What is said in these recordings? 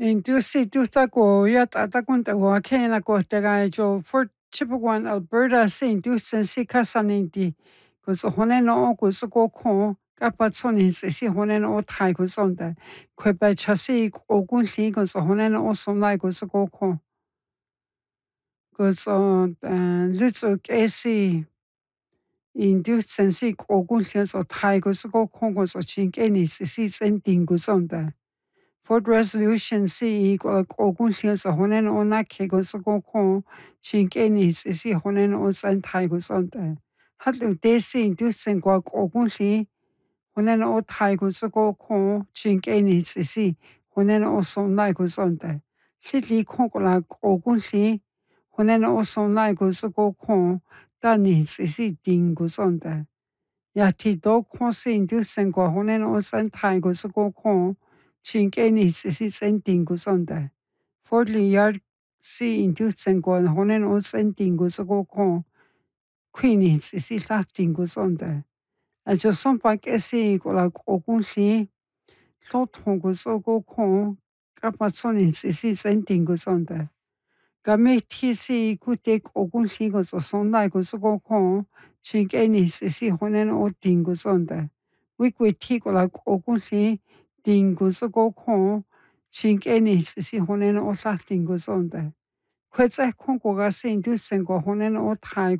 Indusi tuhtako yat'atakuntawa khenakojtega Fort Chipewyan, Alberta si indusen si kasaninti kusohoneno kusokokho kapatsoni si honeno thai kusonda kwepa chasi ogunli kusohoneno sonai kusokokho kuso lutso kesi indusen si ogunli so thai kusokokho kuso chinkeni si senting kusonda Fort Resolution si ogunli so honeno nakhe kusokokho chinkeni si honeno santhai kusonda Hatlu desi indusen kwa ogunli honeno thai kusokokho chinkeni si honeno sonai kusonda Litli konkola ogunli honeno sonai kusokokho tani si ting kusonda Yati do konsi indusen kwa honeno santhai kusokokho chinkeni si senting kusonda Fort Liard si indusen kwa honeno senting kusokokho Queenie si tlachting kusonda Acho sompa kesi kola ogunli tlotho kusokokho kapatsoni si senting kusonda Kamethi si kutek ogunli kusonai kusokokho chinkeni si honeno ting kusonda Wikwithi kola ogunli ting kusokokho chinkeni si honeno tlachting kusonda Kwetsa konkoga si indusen kwa honeno thai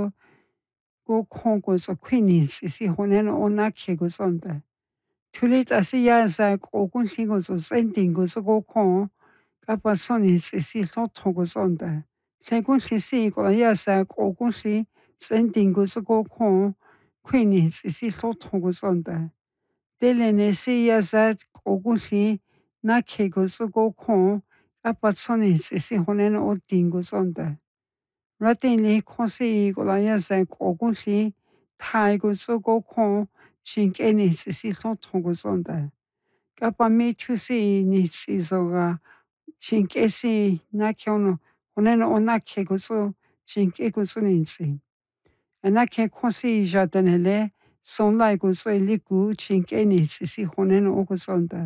kusokokho kuso Queenie si honeno nakhe kusonda Tulita si yaza ogunli kuso senting kusokokho kapatsoni si tlotho kusonda Tlegunli si kola yaza ogunli senting kusokokho Queenie si tlotho kusonda Telene si yaza ogunli nakhe kusokokho kapatsoni si honeno ting kusonda Ratinli konsi kola yaza ogunli thai kusokokho chinkeni si tlotho kusonda Kapamithu si nisisoga chinkesi nakhe honeno nakhe kuso chinke kuso nitsi Anakhe konsi jatanele sonai kuso liku chinkeni si honeno kusonda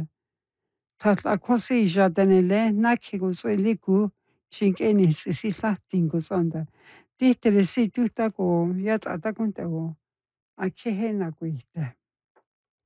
Tatla konsi jatanele nakhe kuso liku chinkeni si tlachting kusonda Tihtele si tuhtako yat'atakuntawo akhehe nakuita